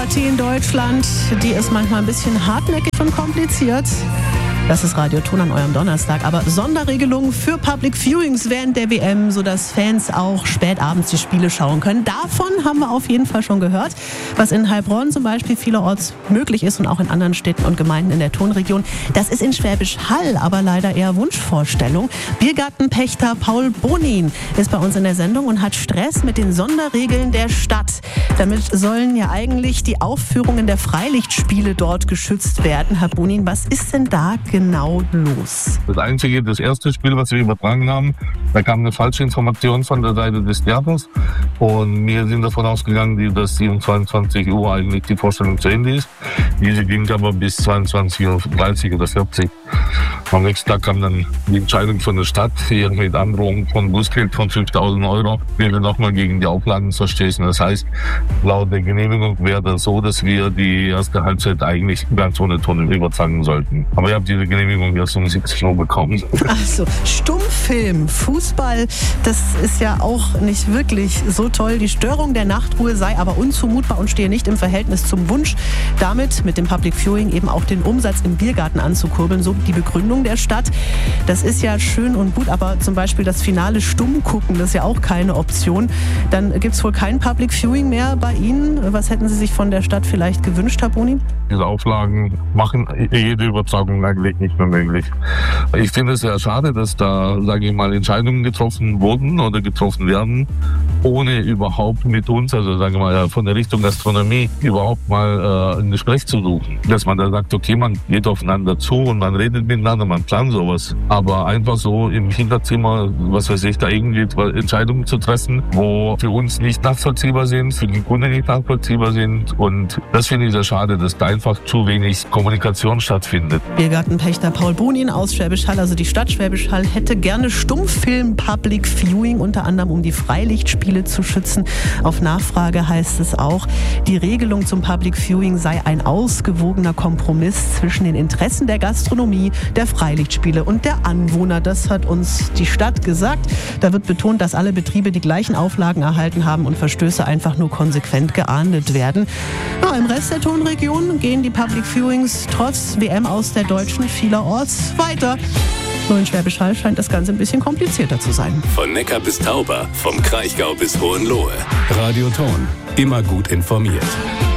Party in Deutschland, die ist manchmal ein bisschen hartnäckig und kompliziert. Das ist Radio Ton an eurem Donnerstag, aber Sonderregelungen für Public Viewings während der WM, sodass Fans auch spät abends die Spiele schauen können. Davon haben wir auf jeden Fall schon gehört, was in Heilbronn zum Beispiel vielerorts möglich ist und auch in anderen Städten und Gemeinden in der Tonregion. Das ist in Schwäbisch Hall aber leider eher Wunschvorstellung. Biergartenpächter Paul Bonin ist bei uns in der Sendung und hat Stress mit den Sonderregeln der Stadt. Damit sollen ja eigentlich die Aufführungen der Freilichtspiele dort geschützt werden. Herr Bonin, was ist denn da genau los? Das erste Spiel, was wir übertragen haben, da kam eine falsche Information von der Seite des Theaters und wir sind davon ausgegangen, dass um 22 Uhr eigentlich die Vorstellung zu Ende ist. Diese ging aber bis 22:30 oder 40. Am nächsten Tag kam dann die Entscheidung von der Stadt hier mit Androhung von Bußgeld von 5.000 Euro, wenn wir nochmal gegen die Auflagen verstoßen. Das heißt, laut der Genehmigung wäre das so, dass wir die erste Halbzeit eigentlich ganz ohne Ton übertragen sollten. Aber ich habe diese Genehmigung erst um 17 Uhr bekommen. Also Stummfilm, Fußball, das ist ja auch nicht wirklich so toll. Die Störung der Nachtruhe sei aber unzumutbar und stehe nicht im Verhältnis zum Wunsch, damit mit dem Public Viewing eben auch den Umsatz im Biergarten anzukurbeln. So die Begründung der Stadt. Das ist ja schön und gut, aber zum Beispiel das Finale stumm gucken, das ist ja auch keine Option. Dann gibt es wohl kein Public Viewing mehr bei Ihnen. Was hätten Sie sich von der Stadt vielleicht gewünscht, Herr Bonin? Diese Auflagen machen jede Übertragung eigentlich nicht mehr möglich. Ich finde es sehr schade, dass da, sage ich mal, Entscheidungen getroffen wurden oder getroffen werden, ohne überhaupt mit uns, also sagen wir mal von der Richtung Gastronomie, überhaupt mal ein Gespräch zu suchen. Dass man da sagt, okay, man geht aufeinander zu und man redet miteinander, man plant sowas. Aber einfach so im Hinterzimmer, was weiß ich, da irgendwie Entscheidungen zu treffen, wo für uns nicht nachvollziehbar sind, für die Kunden nicht nachvollziehbar sind. Und das finde ich sehr schade, dass da einfach zu wenig Kommunikation stattfindet. Biergartenpächter Paul Bonin aus Schwäbisch Hall, also die Stadt Schwäbisch Hall, hätte gerne Stummfilm Public Viewing, unter anderem um die Freilichtspiele zu schützen. Auf Nachfrage heißt es auch, die Regelung zum Public Viewing sei ein ausgewogener Kompromiss zwischen den Interessen der Gastronomie, der Freilichtspiele und der Anwohner. Das hat uns die Stadt gesagt. Da wird betont, dass alle Betriebe die gleichen Auflagen erhalten haben und Verstöße einfach nur konsequent geahndet werden. Ja, im Rest der Tonregion gehen die Public Viewings trotz WM aus der Deutschen vielerorts weiter. Nur in Schwäbisch Hall scheint das Ganze ein bisschen komplizierter zu sein. Von Neckar bis Tauber, vom Kraichgau bis Hohenlohe. Radio Ton, immer gut informiert.